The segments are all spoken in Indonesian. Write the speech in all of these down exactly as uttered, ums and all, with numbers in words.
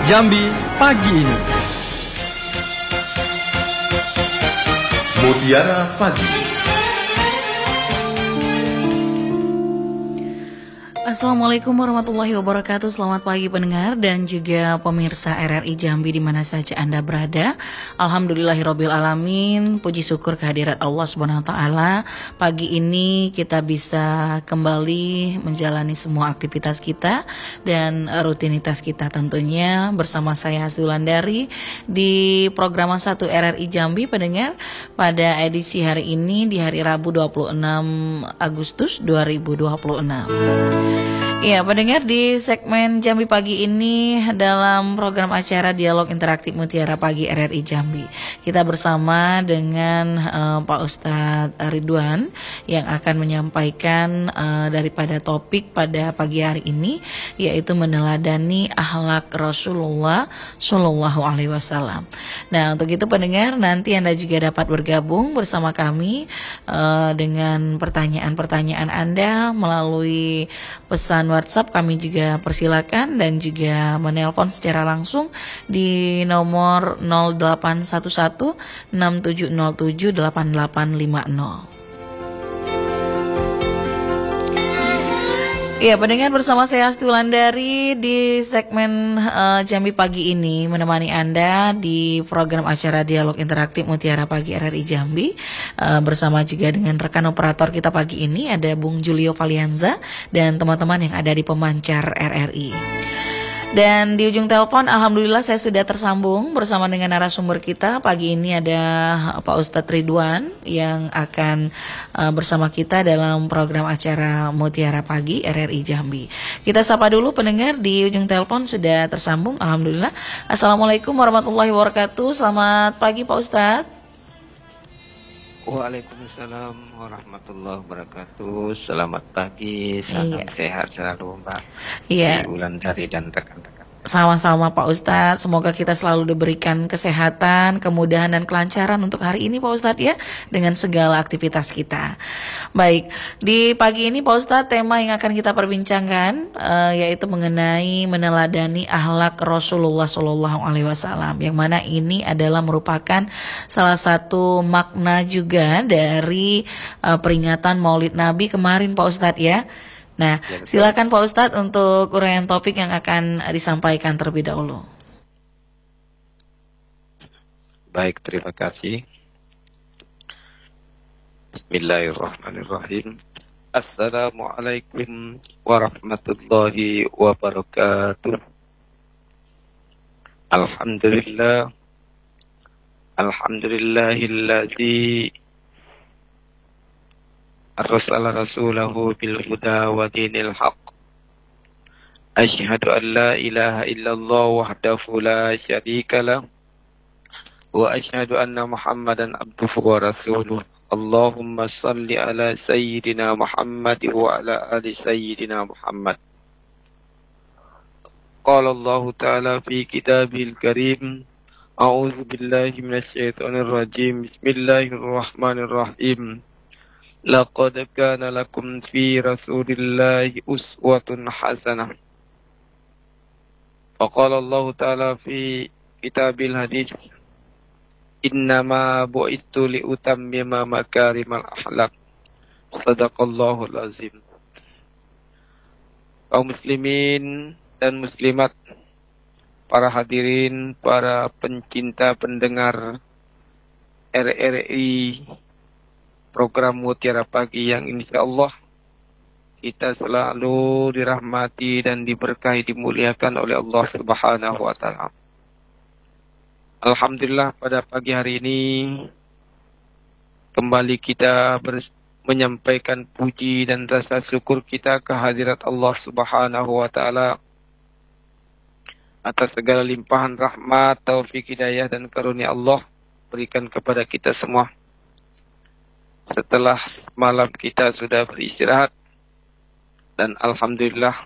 Jambi pagi ini. Mutiara Pagi. Assalamualaikum warahmatullahi wabarakatuh. Selamat pagi pendengar dan juga pemirsa R R I Jambi di mana saja Anda berada. Alhamdulillahirabbil alamin. Puji syukur kehadirat Allah Subhanahu wa taala. Pagi ini kita bisa kembali menjalani semua aktivitas kita dan rutinitas kita tentunya bersama saya Asti Wulandari di program satu R R I Jambi pendengar pada edisi hari ini di hari Rabu dua puluh enam Agustus dua ribu dua puluh enam. Ya, pendengar di segmen Jambi Pagi ini dalam program acara Dialog Interaktif Mutiara Pagi R R I Jambi. Kita bersama dengan uh, Pak Ustadz Ridwan yang akan menyampaikan uh, daripada topik pada pagi hari ini, yaitu meneladani akhlak Rasulullah Shallallahu Alaihi Wasallam. Nah, untuk itu pendengar nanti Anda juga dapat bergabung bersama kami uh, dengan pertanyaan-pertanyaan Anda melalui pesan WhatsApp. Kami juga persilakan dan juga menelpon secara langsung di nomor nol delapan satu satu enam tujuh nol tujuh delapan delapan lima nol. Ya, pendengar bersama saya Asti Wulandari di segmen uh, Jambi Pagi ini menemani Anda di program acara Dialog Interaktif Mutiara Pagi R R I Jambi uh, bersama juga dengan rekan operator kita pagi ini ada Bung Julio Valianza dan teman-teman yang ada di pemancar R R I. Dan di ujung telepon alhamdulillah saya sudah tersambung bersama dengan narasumber kita. Pagi ini ada Pak Ustadz Ridwan yang akan uh, bersama kita dalam program acara Mutiara Pagi R R I Jambi. Kita sapa dulu pendengar di ujung telepon sudah tersambung alhamdulillah. Assalamualaikum warahmatullahi wabarakatuh. Selamat pagi Pak Ustadz. Waalaikumsalam warahmatullahi wabarakatuh. Selamat pagi, salam iya. Sehat selalu Mbak Iya. Wulandari dan rekan-rekan. Sama-sama Pak Ustadz, semoga kita selalu diberikan kesehatan, kemudahan dan kelancaran untuk hari ini Pak Ustadz ya, dengan segala aktivitas kita. Baik, di pagi ini Pak Ustadz tema yang akan kita perbincangkan uh, yaitu mengenai meneladani akhlak Rasulullah Shallallahu Alaihi Wasallam, yang mana ini adalah merupakan salah satu makna juga dari uh, peringatan Maulid Nabi kemarin Pak Ustadz ya. Nah, silakan Pak Ustadz untuk uraian topik yang akan disampaikan terlebih dahulu. Baik, terima kasih. Bismillahirrahmanirrahim. Assalamualaikum warahmatullahi wabarakatuh. Alhamdulillah. Alhamdulillahilladzi arsala rasulahu bil huda wa dinil haq. Asyhadu an la ilaha illallah wahdahu la syarika lah wa asyhadu anna Muhammadan abduhu wa rasuluh. Allahumma salli ala sayyidina Muhammad wa ala ali sayyidina Muhammad. Qala Allah ta'ala fi kitabil karim. A'udzu billahi minasy syaithanir rajim. Bismillahirrahmanirrahim. Laqad kana lakum fi Rasulillahi uswatun hasanah. Faqala Allah Ta'ala fi kitabil hadis. Innama bu'istu liutammima makarimal akhlaq. Sadaqallahul azim. Kaum muslimin dan muslimat, para hadirin, para pencinta pendengar R R I program Mutiara Pagi yang insya Allah kita selalu dirahmati dan diberkahi, dimuliakan oleh Allah Subhanahu wa taala. Alhamdulillah pada pagi hari ini kembali kita ber- menyampaikan puji dan rasa syukur kita kehadirat Allah Subhanahu wa taala atas segala limpahan rahmat, taufik, hidayah dan karunia Allah berikan kepada kita semua. Setelah malam kita sudah beristirahat dan alhamdulillah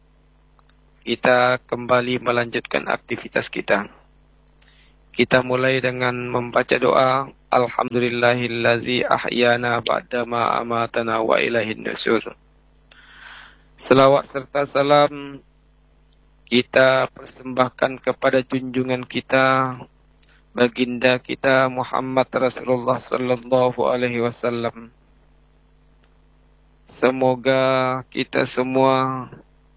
kita kembali melanjutkan aktivitas kita. Kita mulai dengan membaca doa Alhamdulillahillazi ahyana ba'dama amatana wa ilaihin nusyur. Selawat serta salam kita persembahkan kepada junjungan kita, baginda kita Muhammad Rasulullah sallallahu alaihi wasallam. Semoga kita semua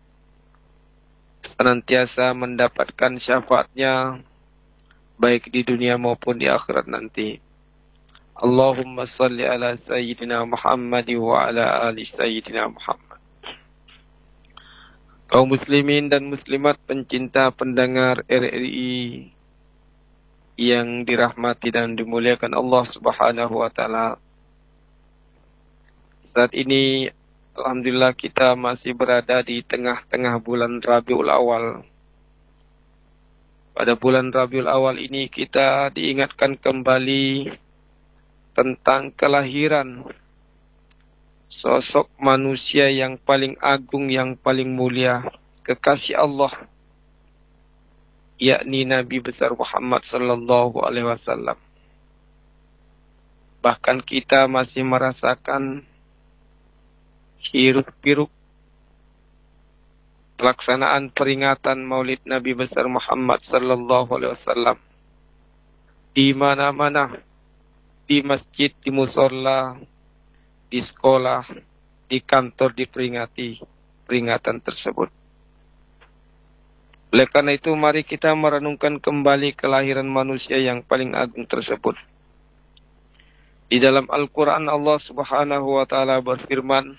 senantiasa mendapatkan syafaatnya baik di dunia maupun di akhirat nanti. Allahumma salli ala sayyidina Muhammad wa ala ali sayyidina Muhammad. Kaum muslimin dan muslimat pencinta pendengar R R I yang dirahmati dan dimuliakan Allah Subhanahu wa taala. Saat ini alhamdulillah kita masih berada di tengah-tengah bulan Rabiul Awal. Pada bulan Rabiul Awal ini kita diingatkan kembali tentang kelahiran sosok manusia yang paling agung, yang paling mulia, kekasih Allah, yakni Nabi besar Muhammad sallallahu alaihi wasallam. Bahkan kita masih merasakan hiruk-pikuk pelaksanaan peringatan Maulid Nabi besar Muhammad sallallahu alaihi wasallam di mana-mana, di masjid, di mushola, di sekolah, di kantor diperingati peringatan tersebut. Oleh karena itu mari kita merenungkan kembali kelahiran manusia yang paling agung tersebut. Di dalam Al-Quran Allah Subhanahu wa taala berfirman,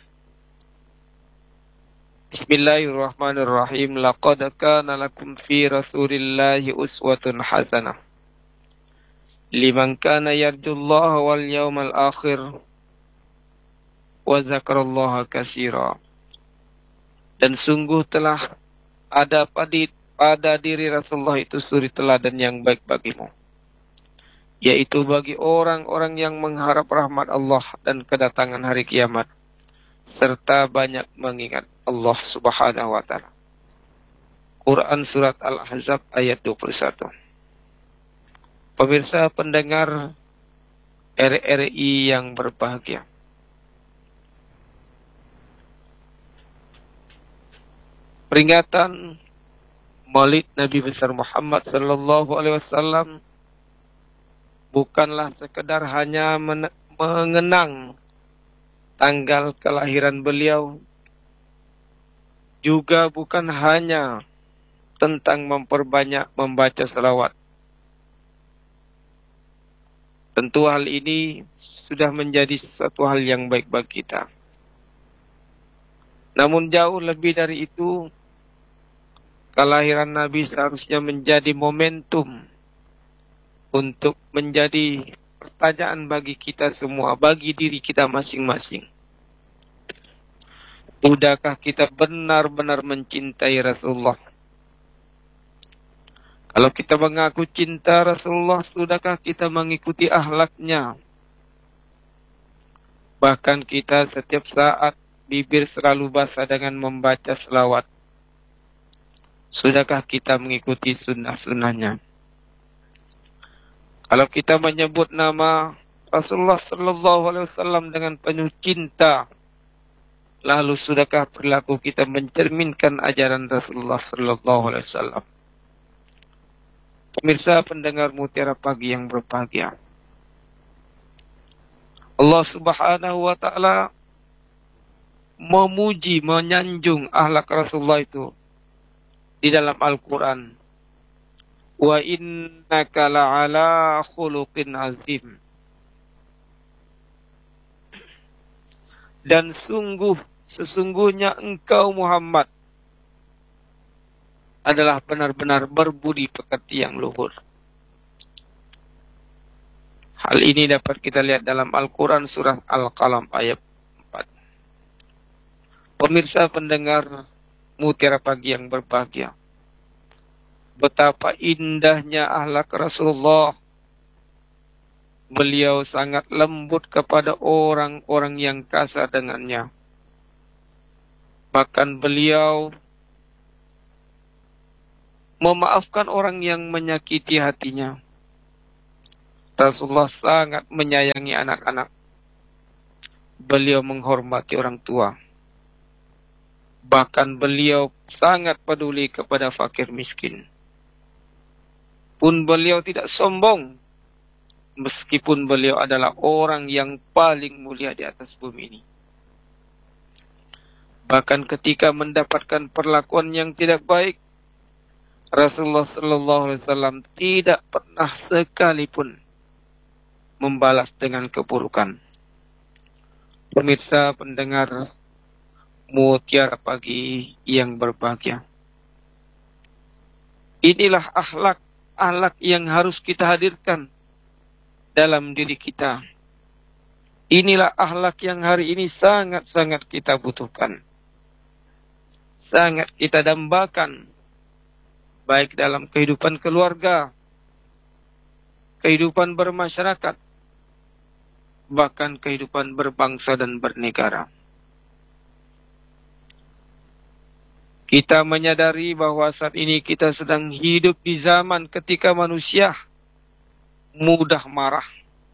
Bismillahirrahmanirrahim. Laqad kana lakum fi Rasulillahi uswatun hasanah liman kana yarjullaha wal yawmal akhir wa zakarallaha katsira. Dan sungguh telah ada pada, pada diri Rasulullah itu suri teladan yang baik bagimu, yaitu bagi orang-orang yang mengharap rahmat Allah dan kedatangan hari kiamat, serta banyak mengingat Allah Subhanahu wa taala. Quran surat Al-Ahzab ayat dua puluh satu. Pemirsa pendengar R R I yang berbahagia, peringatan Maulid Nabi besar Muhammad sallallahu alaihi wasallam bukanlah sekedar hanya men- mengenang tanggal kelahiran beliau, juga bukan hanya tentang memperbanyak membaca selawat. Tentu hal ini sudah menjadi sesuatu hal yang baik bagi kita. Namun jauh lebih dari itu, kelahiran Nabi seharusnya menjadi momentum untuk menjadi pertanyaan bagi kita semua, bagi diri kita masing-masing. Sudahkah kita benar-benar mencintai Rasulullah? Kalau kita mengaku cinta Rasulullah, sudahkah kita mengikuti akhlaknya? Bahkan kita setiap saat bibir selalu basah dengan membaca selawat. Sudahkah kita mengikuti sunnah-sunnahnya? Kalau kita menyebut nama Rasulullah sallallahu alaihi wasallam dengan penuh cinta, lalu sudahkah perilaku kita mencerminkan ajaran Rasulullah sallallahu alaihi wasallam? Pemirsa pendengar Mutiara Pagi yang berbahagia, Allah Subhanahu wa taala memuji, menyanjung akhlak Rasulullah itu di dalam Al-Quran. Wa innaka la'ala khuluqin azim. Dan sungguh, sesungguhnya engkau Muhammad adalah benar-benar berbudi pekerti yang luhur. Hal ini dapat kita lihat dalam Al-Quran surah Al-Qalam ayat empat. Pemirsa pendengar Mutiara Pagi yang berbahagia, betapa indahnya akhlak Rasulullah. Beliau sangat lembut kepada orang-orang yang kasar dengannya. Bahkan beliau memaafkan orang yang menyakiti hatinya. Rasulullah sangat menyayangi anak-anak. Beliau menghormati orang tua. Bahkan beliau sangat peduli kepada fakir miskin. Pun beliau tidak sombong, meskipun beliau adalah orang yang paling mulia di atas bumi ini. Bahkan ketika mendapatkan perlakuan yang tidak baik, Rasulullah Sallallahu Alaihi Wasallam tidak pernah sekalipun membalas dengan keburukan. Pemirsa pendengar Mutiara Pagi yang berbahagia, inilah akhlak akhlak yang harus kita hadirkan dalam diri kita. Inilah akhlak yang hari ini sangat-sangat kita butuhkan, sangat kita dambakan, baik dalam kehidupan keluarga, kehidupan bermasyarakat, bahkan kehidupan berbangsa dan bernegara. Kita menyadari bahwa saat ini kita sedang hidup di zaman ketika manusia mudah marah,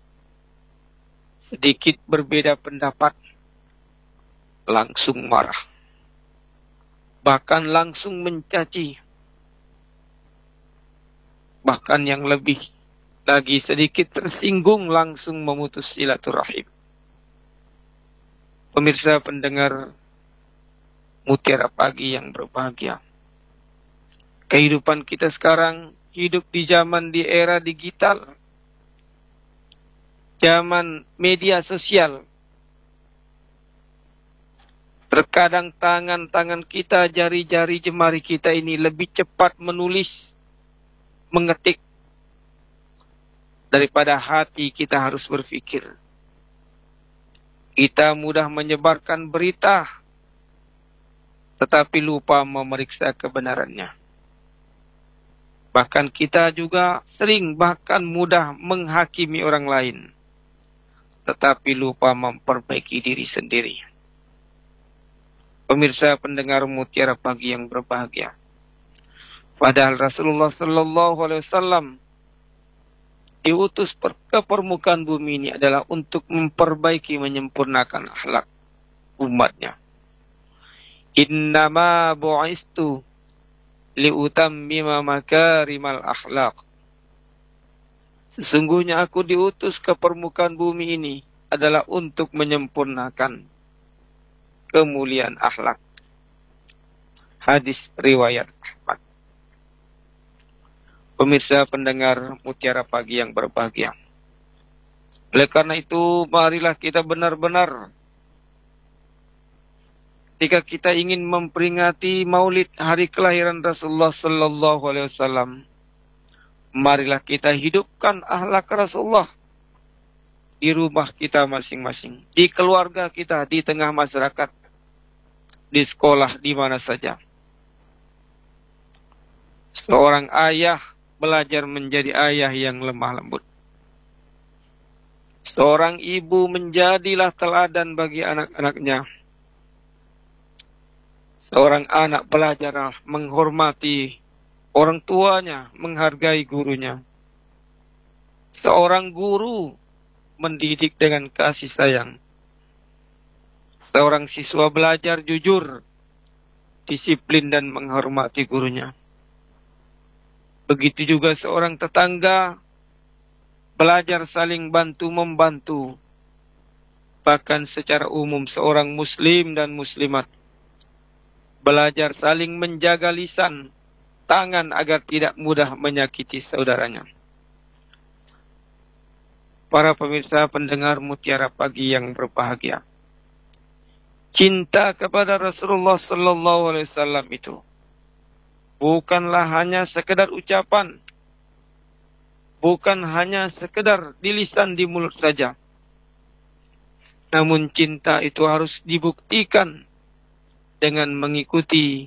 sedikit berbeda pendapat, langsung marah, bahkan langsung mencaci. Bahkan yang lebih lagi sedikit tersinggung langsung memutus silaturahim. Pemirsa pendengar Mutiara Pagi yang berbahagia, kehidupan kita sekarang hidup di zaman di era digital, zaman media sosial. Terkadang tangan-tangan kita, jari-jari jemari kita ini lebih cepat menulis, mengetik, daripada hati kita harus berpikir. Kita mudah menyebarkan berita, tetapi lupa memeriksa kebenarannya. Bahkan kita juga sering bahkan mudah menghakimi orang lain, tetapi lupa memperbaiki diri sendiri. Pemirsa pendengar Mutiara Pagi yang berbahagia, padahal Rasulullah Sallallahu Alaihi Wasallam diutus ke permukaan bumi ini adalah untuk memperbaiki, menyempurnakan akhlak umatnya. Innama bu'istu liutammima makarimal akhlak. Sesungguhnya aku diutus ke permukaan bumi ini adalah untuk menyempurnakan kemuliaan akhlak. Hadis riwayat Ahmad. Pemirsa pendengar Mutiara Pagi yang berbahagia, oleh karena itu marilah kita benar-benar ketika kita ingin memperingati Maulid hari kelahiran Rasulullah Sallallahu Alaihi Wasallam, marilah kita hidupkan akhlak Rasulullah di rumah kita masing-masing, di keluarga kita, di tengah masyarakat, di sekolah, di mana saja. Seorang ayah belajar menjadi ayah yang lemah lembut. Seorang ibu menjadilah teladan bagi anak-anaknya. Seorang anak belajarlah menghormati orang tuanya, menghargai gurunya. Seorang guru mendidik dengan kasih sayang. Seorang siswa belajar jujur, disiplin dan menghormati gurunya. Begitu juga seorang tetangga belajar saling bantu-membantu. Bahkan secara umum seorang muslim dan muslimat belajar saling menjaga lisan, tangan agar tidak mudah menyakiti saudaranya. Para pemirsa pendengar Mutiara Pagi yang berbahagia, cinta kepada Rasulullah Sallallahu Alaihi Wasallam itu bukanlah hanya sekedar ucapan, bukan hanya sekedar di lisan, di mulut saja. Namun cinta itu harus dibuktikan dengan mengikuti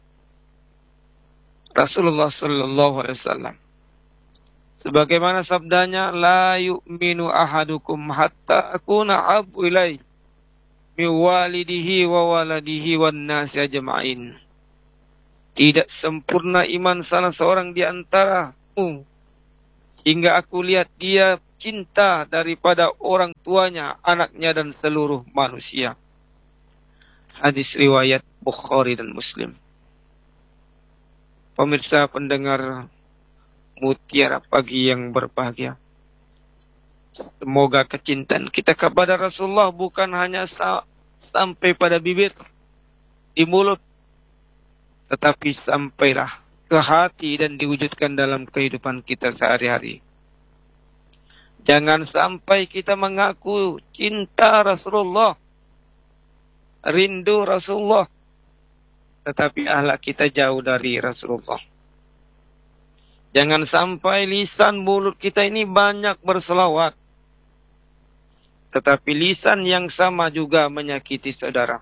Rasulullah Sallallahu Alaihi Wasallam. Sebagaimana sabdanya, la yu'minu ahadukum hatta akuna abu ilai mi walidihi wa waladihi wan nasi ajma'in. Tidak sempurna iman salah seorang di antaramu hingga aku lihat dia cinta daripada orang tuanya, anaknya dan seluruh manusia. Hadis riwayat Bukhari dan Muslim. pemirsa pendengar Mutiara Pagi yang berbahagia. Semoga kecintaan kita kepada Rasulullah bukan hanya sa- sampai pada bibir, di mulut, tetapi sampailah ke hati dan diwujudkan dalam kehidupan kita sehari-hari. Jangan sampai kita mengaku cinta Rasulullah, rindu Rasulullah, tetapi akhlak kita jauh dari Rasulullah. Jangan sampai lisan mulut kita ini banyak berselawat, tetapi lisan yang sama juga menyakiti saudara.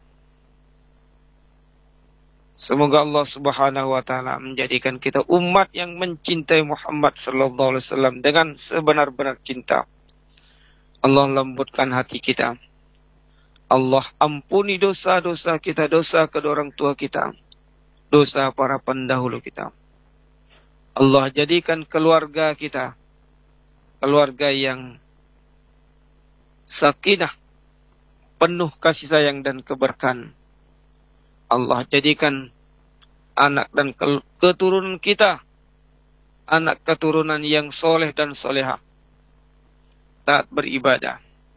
Semoga Allah Subhanahu wa taala menjadikan kita umat yang mencintai Muhammad sallallahu alaihi wasallam dengan sebenar-benar cinta. Allah lembutkan hati kita. Allah ampuni dosa-dosa kita, dosa kedua orang tua kita, dosa para pendahulu kita. Allah jadikan keluarga kita keluarga yang sakinah, penuh kasih sayang dan keberkahan. Allah jadikan anak dan keturunan kita anak keturunan yang soleh dan soleha, taat beribadah.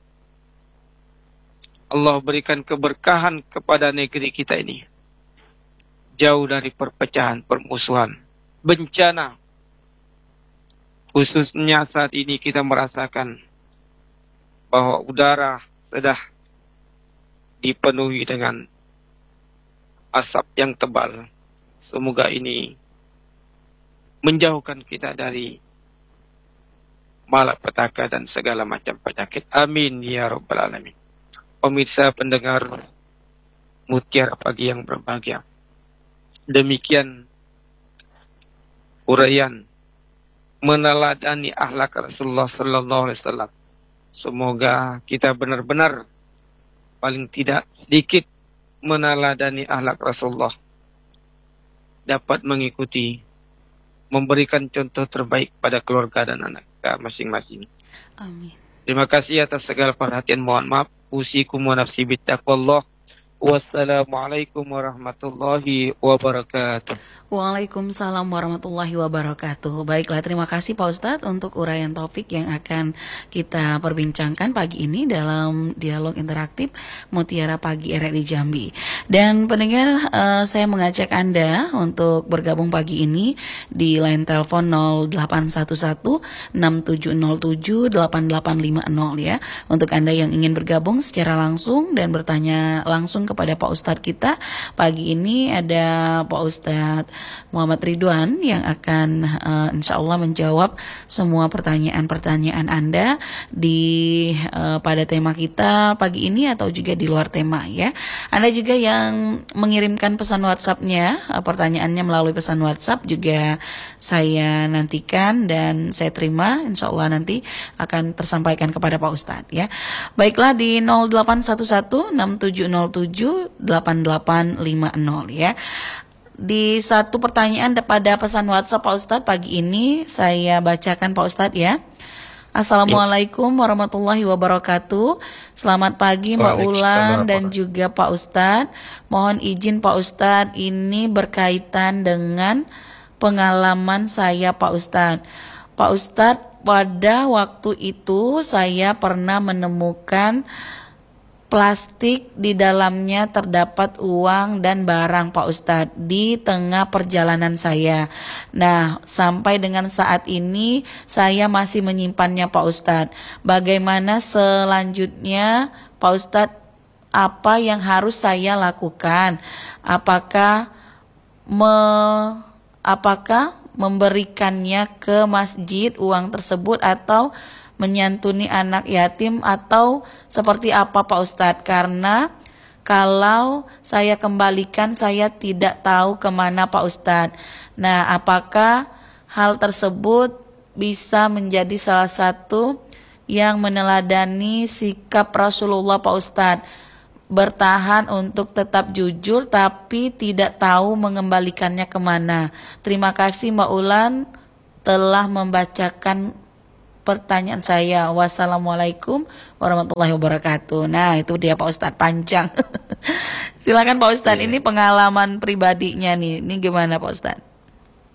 Allah berikan keberkahan kepada negeri kita ini, jauh dari perpecahan, permusuhan, bencana. Khususnya saat ini kita merasakan bahwa udara sudah dipenuhi dengan asap yang tebal. Semoga ini menjauhkan kita dari malapetaka dan segala macam penyakit. Amin ya rabbal alamin. Pemirsa pendengar Mutiara Pagi yang berbahagia, demikian uraian meneladani akhlak Rasulullah sallallahu alaihi wasallam. Semoga kita benar-benar paling tidak sedikit meneladani akhlak Rasulullah, dapat mengikuti, memberikan contoh terbaik pada keluarga dan anak kita masing-masing. Amin. Terima kasih atas segala perhatian. Mohon maaf. Usikum wa nafsi bittaqwallah. Wassalamualaikum warahmatullahi wabarakatuh. Waalaikumsalam warahmatullahi wabarakatuh. Baiklah, terima kasih Pak Ustadz untuk uraian topik yang akan kita perbincangkan pagi ini dalam dialog interaktif Mutiara Pagi R R I Jambi. Dan pendengar, uh, saya mengajak Anda untuk bergabung pagi ini di line telepon nol delapan satu satu enam tujuh nol tujuh delapan delapan lima nol ya. Untuk Anda yang ingin bergabung secara langsung dan bertanya langsung kepada Pak Ustadz kita, pagi ini ada Pak Ustadz Muhammad Ridwan yang akan uh, insya Allah menjawab semua pertanyaan-pertanyaan Anda di uh, pada tema kita pagi ini atau juga di luar tema ya. Anda juga yang mengirimkan pesan WhatsApp-nya, uh, pertanyaannya melalui pesan WhatsApp juga saya nantikan dan saya terima, insya Allah nanti akan tersampaikan kepada Pak Ustadz ya. Baiklah, di nol delapan satu satu enam tujuh nol tujuh delapan delapan lima nol ya. Di satu pertanyaan pada pesan WhatsApp Pak Ustadz pagi ini saya bacakan Pak Ustadz ya. Assalamualaikum warahmatullahi wabarakatuh. Selamat pagi Mbak Ulan dan juga Pak Ustadz. Mohon izin Pak Ustadz, ini berkaitan dengan pengalaman saya Pak Ustadz. Pak Ustadz, pada waktu itu saya pernah menemukan plastik di dalamnya terdapat uang dan barang Pak Ustadz di tengah perjalanan saya. Nah, sampai dengan saat ini saya masih menyimpannya Pak Ustadz. Bagaimana selanjutnya Pak Ustadz, apa yang harus saya lakukan? Apakah me, apakah memberikannya ke masjid uang tersebut atau menyantuni anak yatim atau seperti apa Pak Ustadz? Karena kalau saya kembalikan saya tidak tahu kemana Pak Ustadz. Nah, apakah hal tersebut bisa menjadi salah satu yang meneladani sikap Rasulullah Pak Ustadz? Bertahan untuk tetap jujur tapi tidak tahu mengembalikannya kemana. Terima kasih Mbak Ulan telah membacakan pertanyaan saya. Wassalamualaikum warahmatullahi wabarakatuh. Nah, itu dia Pak Ustadz, panjang. Silakan Pak Ustadz, yeah. Ini pengalaman pribadinya nih. Ini gimana Pak Ustadz?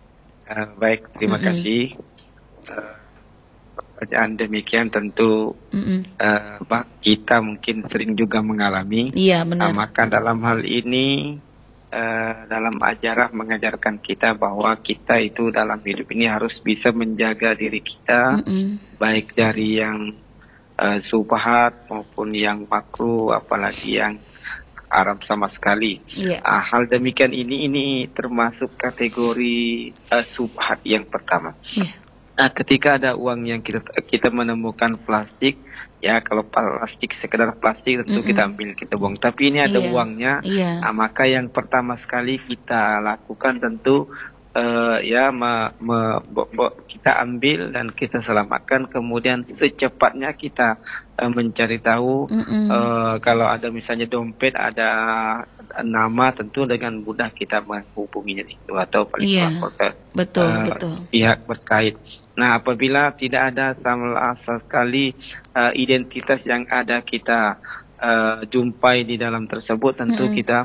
Uh, baik, terima Mm-mm. kasih. Uh, pertanyaan demikian tentu uh, kita mungkin sering juga mengalami. Iya, Uh, benar. maka dalam hal ini, uh, dalam ajarah mengajarkan kita bahwa kita itu dalam hidup ini harus bisa menjaga diri kita, Mm-mm. baik dari yang uh, subhat maupun yang makruh, apalagi yang haram sama sekali. Iya. Uh, hal demikian ini ini termasuk kategori uh, subhat yang pertama. Iya. Nah, ketika ada uang yang kita kita menemukan plastik, ya kalau plastik sekedar plastik tentu Mm-mm. kita ambil, kita buang. Tapi ini ada Iya. uangnya, Iya. nah, maka yang pertama sekali kita lakukan tentu uh, ya me, me, bo, bo, kita ambil dan kita selamatkan. Kemudian secepatnya kita uh, mencari tahu uh, kalau ada misalnya dompet, ada nama, tentu dengan mudah kita menghubunginya itu atau paling Iya. lapor ke Betul, uh, betul. pihak berkait. Nah, apabila tidak ada sama sekali uh, identitas yang ada kita uh, jumpai di dalam tersebut, tentu Mm-mm. kita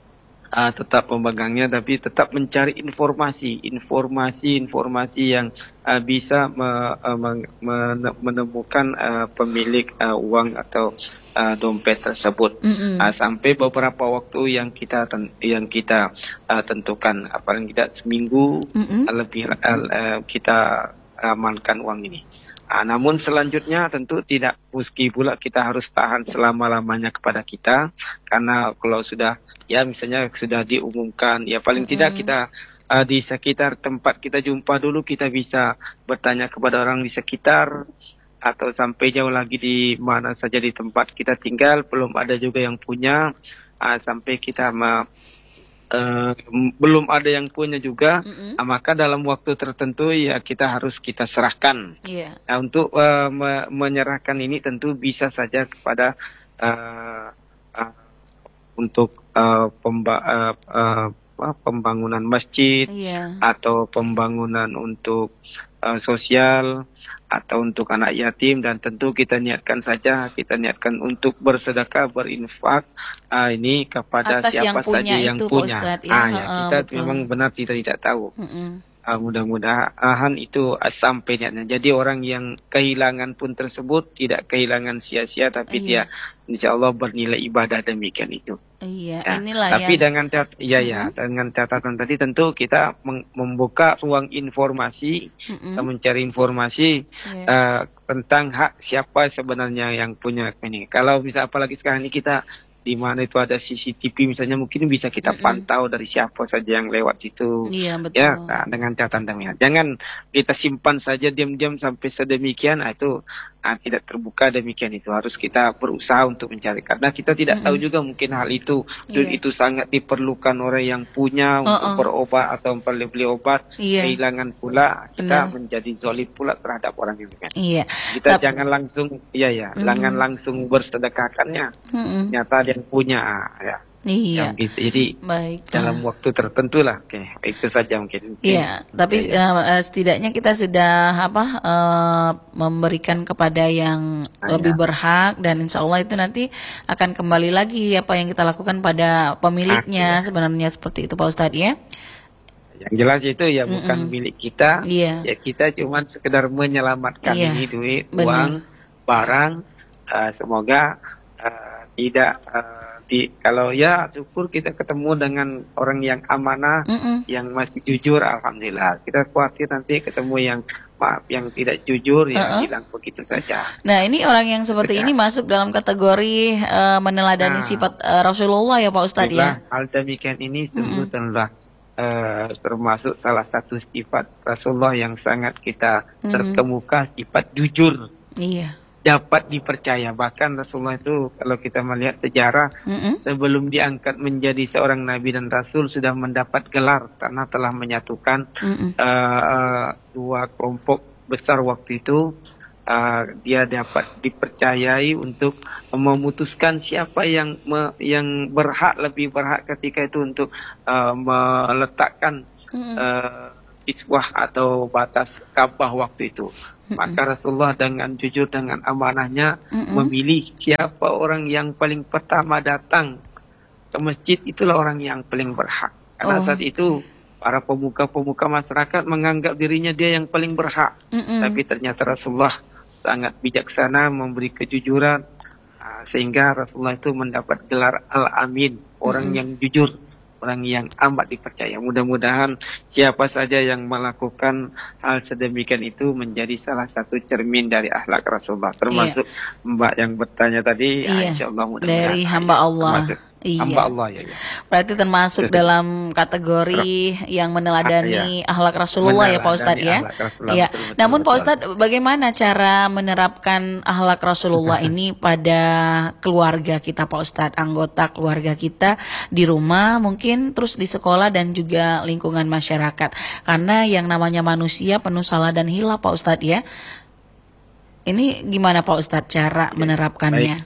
uh, tetap memegangnya, tapi tetap mencari informasi, informasi-informasi yang uh, bisa me, uh, men, men, menemukan uh, pemilik uh, uang atau uh, dompet tersebut. Uh, sampai beberapa waktu yang kita ten, yang kita uh, tentukan, paling tidak seminggu uh, lebih uh, uh, kita amankan uang ini. Uh, namun selanjutnya tentu tidak meski pula kita harus tahan selama-lamanya kepada kita, karena kalau sudah ya misalnya sudah diumumkan, ya paling mm-hmm. tidak kita uh, di sekitar tempat kita jumpa dulu, kita bisa bertanya kepada orang di sekitar, atau sampai jauh lagi di mana saja di tempat kita tinggal belum ada juga yang punya, uh, sampai kita ma Uh, belum ada yang punya juga, mm-hmm. uh, maka dalam waktu tertentu ya kita harus kita serahkan. Yeah. Nah, untuk uh, me- menyerahkan ini tentu bisa saja kepada uh, uh, untuk uh, pemba- uh, uh, pembangunan masjid, yeah. atau pembangunan untuk uh, sosial, atau untuk anak yatim, dan tentu kita niatkan saja, kita niatkan untuk bersedekah, berinfak uh, ini kepada atas siapa yang punya saja yang itu, punya. Pak Ustadz, ya, ah, ya, kita betul. memang benar tidak tidak tahu. Mm-mm. Uh, mudah-mudahan itu uh, sampai niatnya. Jadi orang yang kehilangan pun tersebut tidak kehilangan sia-sia, tapi iya. dia insya Allah bernilai ibadah demikian itu. Iya, ya. inilah Tapi yang... dengan cat, ya mm-hmm. ya, dengan catatan tadi tentu kita meng- membuka ruang informasi, mm-hmm. mencari informasi yeah. uh, tentang hak siapa sebenarnya yang punya ini. Kalau bisa apalagi sekarang ini kita di mana itu ada C C T V misalnya, mungkin bisa kita mm-mm. pantau dari siapa saja yang lewat situ. Iya, betul. Ya, nah, dengan catatan demikian. Jangan kita simpan saja diam-diam sampai sedemikian, nah, itu nah, tidak terbuka demikian. Itu harus kita berusaha untuk mencari, karena kita tidak mm-mm. tahu juga mungkin hal itu dan yeah. itu sangat diperlukan orang yang punya untuk uh-uh. berobat atau beli obat, yeah. kehilangan pula, kita Benar. menjadi zalim pula terhadap orang itu kan. Iya. Kita Tap- jangan langsung, iya ya, mm-hmm. jangan langsung bersedekahkannya. Mm-hmm. Nyata dia yang punya, ya. Iya. Gitu. Jadi baik. dalam uh. waktu tertentu lah, oke, itu saja mungkin. Iya. Tapi ya, ya. Uh, setidaknya kita sudah apa uh, memberikan kepada yang ah, lebih ya. berhak, dan insya Allah itu nanti akan kembali lagi apa yang kita lakukan pada pemiliknya. Ah, ya. Sebenarnya seperti itu Pak Ustadz ya. Yang jelas itu ya Mm-mm. bukan milik kita. Iya. Ya kita cuma sekedar menyelamatkan iya. ini duit, Benar. uang, barang. Uh, semoga uh, tidak uh, di kalau ya syukur kita ketemu dengan orang yang amanah, Mm-mm. yang masih jujur, alhamdulillah. Kita khawatir nanti ketemu yang maaf yang tidak jujur, ya uh-uh. hilang begitu saja. Nah, ini orang yang seperti Benar. ini masuk dalam kategori uh, meneladani nah, sifat uh, Rasulullah ya Pak Ustadz ya. Hal demikian ini sebetulnya uh, termasuk salah satu sifat Rasulullah yang sangat kita Mm-mm. terkemuka, sifat jujur. Iya. Dapat dipercaya. Bahkan Rasulullah itu kalau kita melihat sejarah, mm-hmm. sebelum diangkat menjadi seorang nabi dan rasul sudah mendapat gelar karena telah menyatukan mm-hmm. uh, uh, dua kelompok besar waktu itu. Uh, dia dapat dipercayai untuk memutuskan siapa yang me, yang berhak, lebih berhak ketika itu untuk uh, meletakkan mm-hmm. uh, iswah atau batas Ka'bah waktu itu. Mm-mm. Maka Rasulullah dengan jujur, dengan amanahnya Mm-mm. memilih siapa orang yang paling pertama datang ke masjid, itulah orang yang paling berhak. Karena oh. saat itu para pemuka-pemuka masyarakat menganggap dirinya dia yang paling berhak. Mm-mm. Tapi ternyata Rasulullah sangat bijaksana memberi kejujuran, ah, sehingga Rasulullah itu mendapat gelar Al-Amin, orang Mm-mm. yang jujur, orang yang amat dipercaya. Mudah-mudahan siapa saja yang melakukan hal sedemikian itu menjadi salah satu cermin dari akhlak Rasulullah. Iya, Termasuk Mbak yang bertanya tadi, ah, iya. insya Allah Dari mudah-mudahan ah, hamba ya, Allah. termasuk hamba Iya. Allah ya, ya. Berarti termasuk Sudah. dalam kategori yang Ah, ya, meneladani akhlak Rasulullah ya Pak Ustadz meneladani ya. akhlak Rasulullah, Iya. betul betul Namun Pak betul. Ustadz, bagaimana cara menerapkan akhlak Rasulullah ini pada keluarga kita Pak Ustadz, anggota keluarga kita di rumah mungkin, terus di sekolah dan juga lingkungan masyarakat. Karena yang namanya manusia penuh salah dan hilaf Pak Ustadz ya. Ini gimana Pak Ustadz cara Baik. menerapkannya?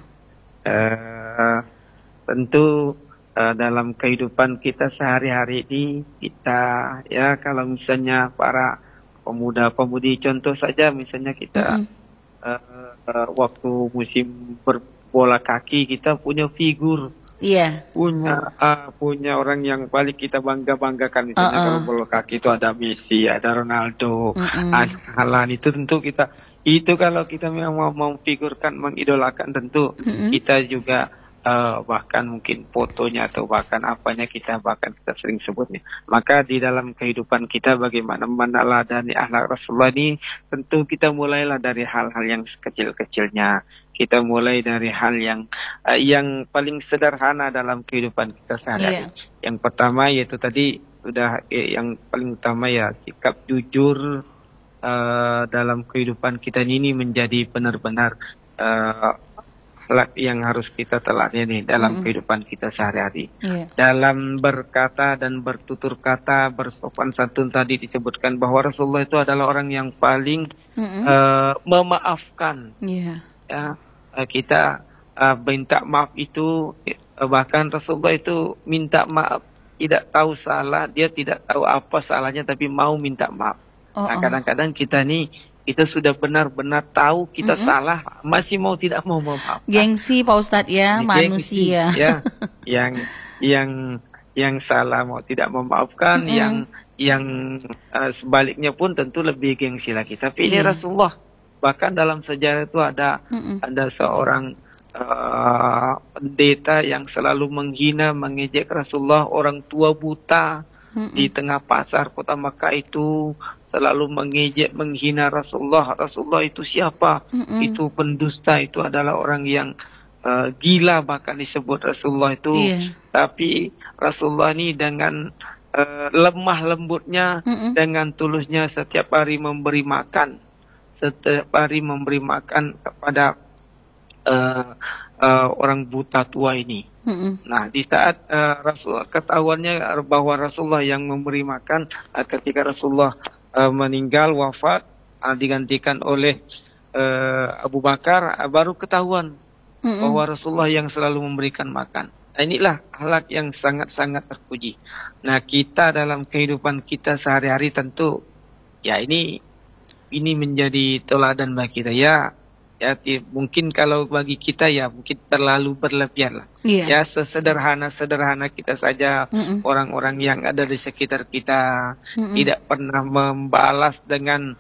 Eh, tentu eh, dalam kehidupan kita sehari-hari ini, kita ya kalau misalnya para pemuda-pemudi, contoh saja misalnya kita Mm-mm. eh, eh, waktu musim berbola kaki kita punya figur, Iya. punya ah, punya orang yang paling kita bangga-banggakan. Misalnya Uh-uh. kalau bola kaki itu ada Messi, ada Ronaldo, Mm-mm. ada Haaland, itu tentu kita, itu kalau kita memang mau memfigurkan, mengidolakan, tentu Mm-mm. kita juga eh, bahkan mungkin fotonya atau bahkan apanya kita bahkan kita sering sebutnya. Maka di dalam kehidupan kita bagaimana meneladani akhlak Rasulullah ini, tentu kita mulailah dari hal-hal yang kecil-kecilnya. Kita mulai dari hal yang eh, yang paling sederhana dalam kehidupan kita sehari-hari. Iya. Yang pertama yaitu tadi sudah eh, yang paling utama ya sikap jujur eh, dalam kehidupan kita ini menjadi benar-benar eh, akhlak yang harus kita teladani dalam Mm-mm. kehidupan kita sehari-hari. Iya. Dalam berkata dan bertutur kata, bersopan santun, tadi disebutkan bahwa Rasulullah itu adalah orang yang paling Mm-mm. eh, memaafkan. Iya. Ya, eh, kita eh, minta maaf itu eh, bahkan Rasulullah itu minta maaf, tidak tahu salah, dia tidak tahu apa salahnya tapi mau minta maaf. Oh, Nah, oh. kadang-kadang kita nih, kita sudah benar-benar tahu kita Mm-mm. salah, masih mau tidak mau memaafkan. Gengsi Pak Ustadz ya, Ini gengsi, manusia. ya, yang yang yang salah mau tidak memaafkan, Mm-mm. yang yang eh, sebaliknya pun tentu lebih gengsi lagi. Tapi ini Iya. Rasulullah, bahkan dalam sejarah itu ada Mm-mm. ada seorang eh, pendeta yang selalu menghina, mengejek Rasulullah, orang tua buta Mm-mm. di tengah pasar kota Makkah itu selalu mengejek, menghina Rasulullah. Rasulullah itu siapa? Mm-mm. Itu pendusta, itu adalah orang yang eh, gila bahkan disebut Rasulullah itu. Iya. Tapi Rasulullah ini dengan eh, lemah lembutnya, Mm-mm. dengan tulusnya setiap hari memberi makan, setiap hari memberi makan kepada eh, eh, orang buta tua ini. Mm-mm. Nah, di saat eh, Rasul ketahuannya bahwa Rasulullah yang memberi makan, eh, ketika Rasulullah eh, meninggal wafat, eh, digantikan oleh eh, Abu Bakar, eh, baru ketahuan Mm-mm. bahwa Rasulullah yang selalu memberikan makan. Nah, inilah akhlak yang sangat-sangat terpuji. Nah, kita dalam kehidupan kita sehari-hari tentu ya ini ini menjadi teladan bagi kita ya. Ya, ti- mungkin kalau bagi kita ya mungkin terlalu berlebihan lah. Iya. Ya, sesederhana-sederhana kita saja, Mm-mm. orang-orang yang ada di sekitar kita Mm-mm. tidak pernah membalas dengan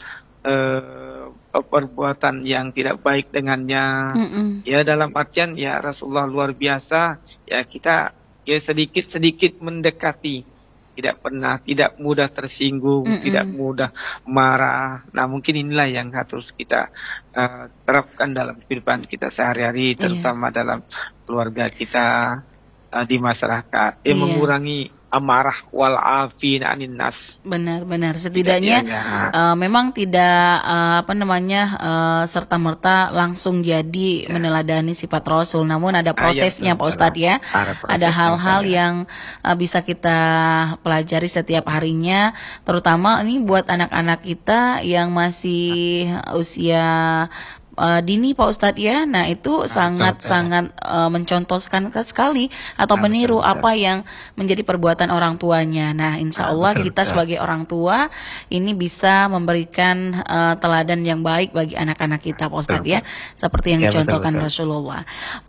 eh, perbuatan yang tidak baik dengannya. Mm-mm. Ya, dalam artian ya Rasulullah luar biasa. Ya, kita ya sedikit-sedikit mendekati, tidak pernah, tidak mudah tersinggung, Mm-mm. tidak mudah marah. Nah, mungkin inilah yang harus kita eh, terapkan dalam kehidupan kita sehari-hari, Iya. terutama dalam keluarga kita, eh, di masyarakat. Ya, Iya. mengurangi amarah wal afin anin nas. Benar-benar setidaknya Tidak, ya, ya. eh, memang tidak eh, apa namanya eh, serta-merta langsung jadi meneladani sifat Rasul, namun ada Ah, ya, prosesnya betul, Pak Ustadz betul. ya. Ada Ada prosesnya, hal-hal ya. yang eh, bisa kita pelajari setiap harinya, terutama ini buat anak-anak kita yang masih usia eh, dini Pak Ustadz ya. Nah itu sangat-sangat eh, mencontohkan sekali atau Ah, meniru betul, betul. apa yang menjadi perbuatan orang tuanya. Nah insya Ah, Allah betul, kita betul. sebagai orang tua ini bisa memberikan eh, teladan yang baik bagi anak-anak kita Pak Ustadz ya, seperti yang Ya, betul, dicontohkan betul. Rasulullah.